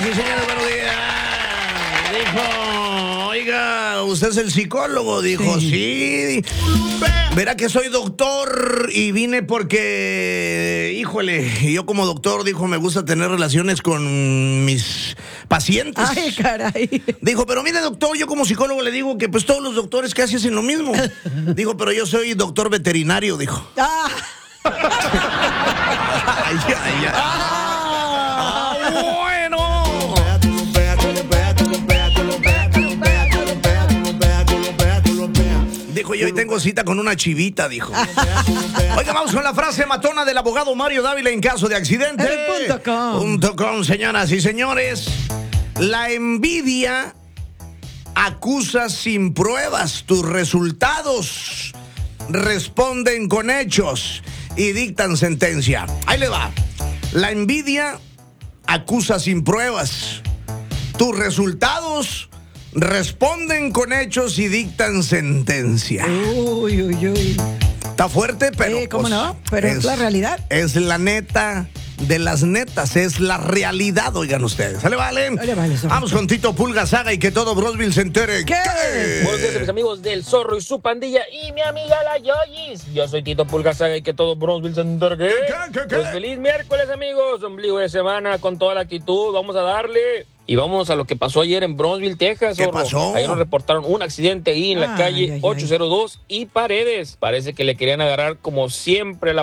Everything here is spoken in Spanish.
sí, señores, buenos días. Dijo, oiga, ¿usted es el psicólogo? Dijo, sí. Verá que soy doctor y vine porque, híjole, yo como doctor, dijo, me gusta tener relaciones con mis pacientes. Ay, caray. Dijo, pero mire, doctor, yo como psicólogo le digo que pues todos los doctores casi hacen lo mismo. Dijo, pero yo soy doctor veterinario, dijo. Ah. Ay, ay, ay. Bueno. Dijo, yo hoy tengo cita con una chivita, dijo. Oiga, vamos con la frase matona del abogado Mario Dávila en caso de accidente. .com, señoras y señores. La envidia acusa sin pruebas. Tus resultados responden con hechos y dictan sentencia. Ahí le va. La envidia acusa sin pruebas. Tus resultados responden con hechos y dictan sentencia. Uy, uy, uy. Está fuerte, pero ¿Cómo pues, no? Pero es la realidad. Es la neta de las netas, es la realidad, oigan ustedes. ¿Sale, vale? Sale, vale, zorro. Vamos con Tito Pulga Saga y que todo Brosville se entere. ¿Qué? Buenos días a mis amigos del Zorro y su pandilla y mi amiga la Yoyis. Yo soy Tito Pulgasaga y que todo Brosville se entere. ¿Qué? Pues feliz miércoles, amigos. Ombligo de semana con toda la actitud. Vamos a darle. Y vamos a lo que pasó ayer en Brownsville, Texas. ¿Qué Zorro. pasó? Ayer nos reportaron un accidente ahí en la calle 802 y Paredes. Parece que le querían agarrar como siempre la